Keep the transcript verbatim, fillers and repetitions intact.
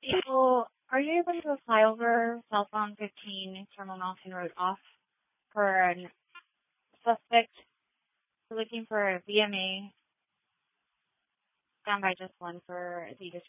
So, are you able to fly over southbound fifteen Terminal Mountain Road off for a suspect? We're looking for a V M A. Stand by just one for the